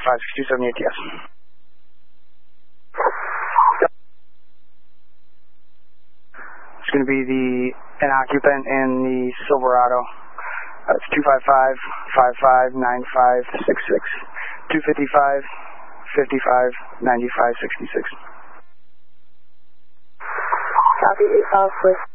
56270 ATS. It's going to be an occupant in the Silverado. It's 255-55-9566. 255-55-9566. Copy 8 Southwest.